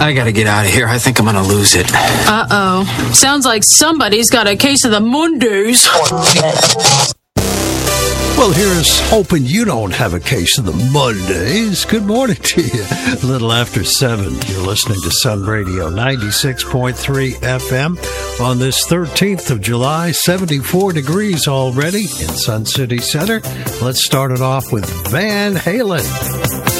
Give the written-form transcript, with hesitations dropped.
I gotta get out of here. I think I'm gonna lose it. Uh-oh. Sounds like somebody's got a case of the Mondays. Well, here's hoping you don't have a case of the Mondays. Good morning to you. A little after 7, you're listening to Sun Radio 96.3 FM on this 13th of July, 74 degrees already in Sun City Center. Let's start it off with Van Halen.